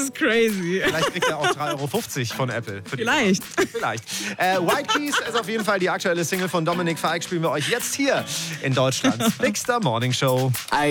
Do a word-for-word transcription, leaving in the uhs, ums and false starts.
ist crazy. Vielleicht kriegt er auch drei Euro fünfzig von Apple. Für die Vielleicht. Vielleicht. Äh, White Keys ist auf jeden Fall die aktuelle Single von Dominik Fike. Spielen wir euch jetzt hier in Deutschlands Big Star Morning Show.